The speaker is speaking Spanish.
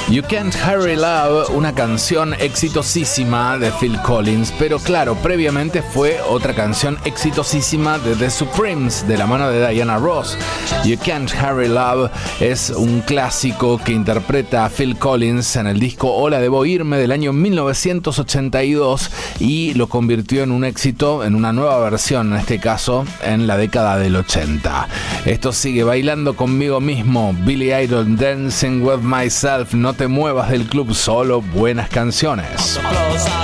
You Can't Hurry Love, una canción exitosísima de Phil Collins, pero claro, previamente fue otra canción exitosísima de The Supremes, de la mano de Diana Ross. You Can't Hurry Love es un clásico que interpreta a Phil Collins en el disco Hola Debo Irme del año 1982 y lo convirtió en un éxito, en una nueva versión, en este caso, en la década del 80. Esto sigue Bailando Conmigo Mismo, Billy Idol, Dancing With Myself. No te muevas del club, solo buenas canciones.